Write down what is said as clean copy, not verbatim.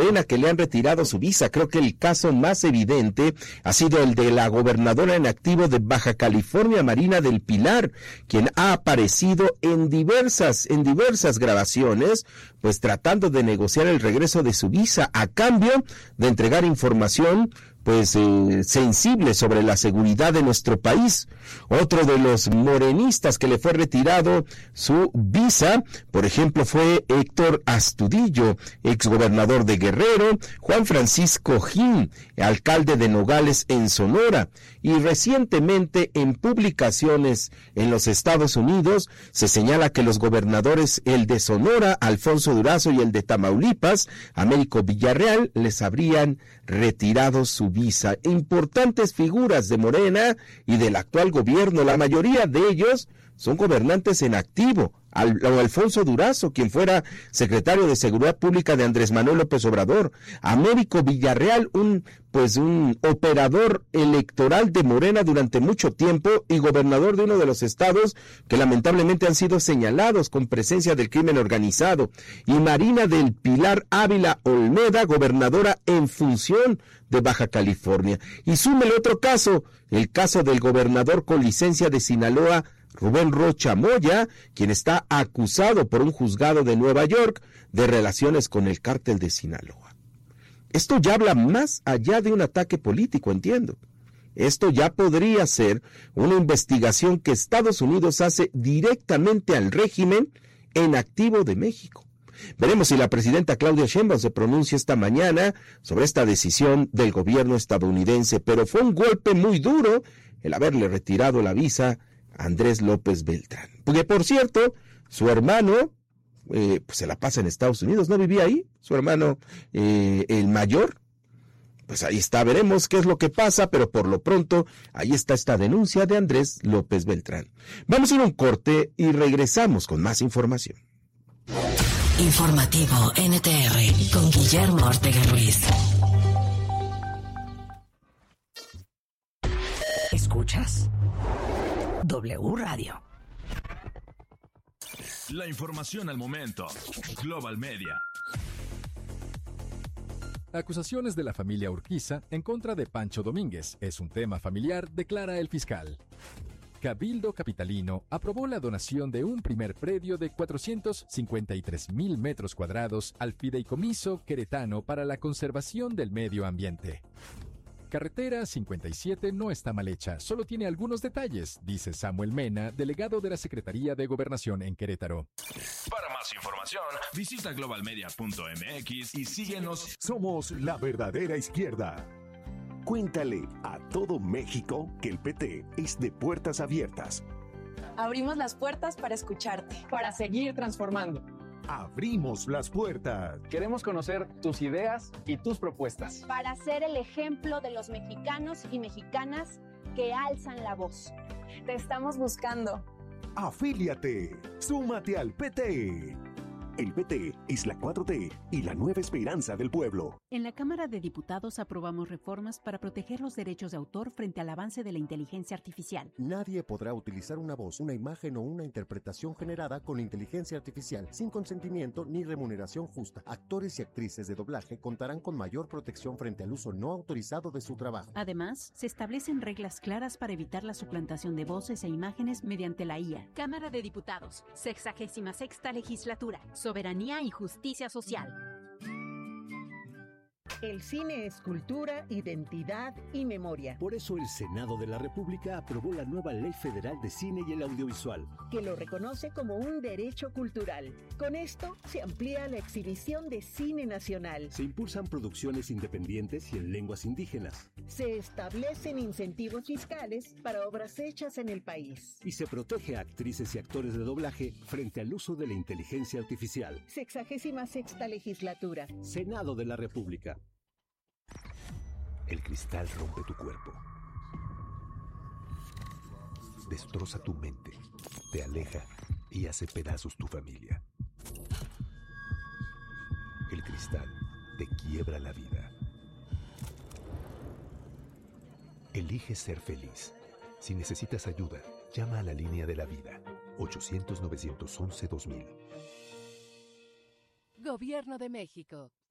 Morena que le han retirado su visa. Creo que el caso más evidente ha sido el de la gobernadora en activo de Baja California, Marina del Pilar, quien ha aparecido en diversas grabaciones, pues tratando de negociar el regreso de su visa a cambio de entregar información sensible sobre la seguridad de nuestro país. Otro de los morenistas que le fue retirado su visa, por ejemplo, fue Héctor Astudillo, exgobernador de Guerrero, Juan Francisco Gil, alcalde de Nogales en Sonora, y recientemente en publicaciones en los Estados Unidos se señala que los gobernadores, el de Sonora, Alfonso Durazo, y el de Tamaulipas, Américo Villarreal, les habrían retirado su visa. Importantes figuras de Morena y del actual gobierno, la mayoría de ellos son gobernantes en activo. Alfonso Durazo, quien fuera secretario de Seguridad Pública de Andrés Manuel López Obrador, Américo Villarreal, un operador electoral de Morena durante mucho tiempo y gobernador de uno de los estados que lamentablemente han sido señalados con presencia del crimen organizado, y Marina del Pilar Ávila Olmeda, gobernadora en función de Baja California. Y súmele otro caso, el caso del gobernador con licencia de Sinaloa, Rubén Rocha Moya, quien está acusado por un juzgado de Nueva York de relaciones con el cártel de Sinaloa. Esto ya habla más allá de un ataque político, entiendo. Esto ya podría ser una investigación que Estados Unidos hace directamente al régimen en activo de México. Veremos si la presidenta Claudia Sheinbaum se pronuncia esta mañana sobre esta decisión del gobierno estadounidense, pero fue un golpe muy duro el haberle retirado la visa Andrés López Beltrán. Porque, por cierto, su hermano se la pasa en Estados Unidos, ¿no vivía ahí? Su hermano, el mayor, pues ahí está, veremos qué es lo que pasa, pero por lo pronto, ahí está esta denuncia de Andrés López Beltrán. Vamos a ir a un corte y regresamos con más información. Informativo NTR con Guillermo Ortega Ruiz. ¿Escuchas? W Radio. La información al momento. Global Media. Acusaciones de la familia Urquiza en contra de Pancho Domínguez es un tema familiar, declara el fiscal. Cabildo Capitalino aprobó la donación de un primer predio de 453,000 metros cuadrados al Fideicomiso Queretano para la conservación del medio ambiente. Carretera 57 no está mal hecha, solo tiene algunos detalles, dice Samuel Mena, delegado de la Secretaría de Gobernación en Querétaro. Para más información, visita globalmedia.mx y síguenos. Somos la verdadera izquierda. Cuéntale a todo México que el PT es de puertas abiertas. Abrimos las puertas para escucharte, para seguir transformando. Abrimos las puertas. Queremos conocer tus ideas y tus propuestas. Para ser el ejemplo de los mexicanos y mexicanas que alzan la voz. Te estamos buscando. Afíliate. Súmate al PT. El PT es la 4T y la nueva esperanza del pueblo. En la Cámara de Diputados aprobamos reformas para proteger los derechos de autor frente al avance de la inteligencia artificial. Nadie podrá utilizar una voz, una imagen o una interpretación generada con inteligencia artificial sin consentimiento ni remuneración justa. Actores y actrices de doblaje contarán con mayor protección frente al uso no autorizado de su trabajo. Además, se establecen reglas claras para evitar la suplantación de voces e imágenes mediante la IA. Cámara de Diputados, 66ª legislatura. Soberanía y justicia social. El cine es cultura, identidad y memoria. Por eso el Senado de la República aprobó la nueva Ley Federal de Cine y el Audiovisual, que lo reconoce como un derecho cultural. Con esto se amplía la exhibición de cine nacional. Se impulsan producciones independientes y en lenguas indígenas. Se establecen incentivos fiscales para obras hechas en el país. Y se protege a actrices y actores de doblaje frente al uso de la inteligencia artificial. 66ª legislatura. Senado de la República. El cristal rompe tu cuerpo. Destroza tu mente, te aleja y hace pedazos tu familia. El cristal te quiebra la vida. Elige ser feliz. Si necesitas ayuda, llama a la línea de la vida. 800-911-2000. Gobierno de México.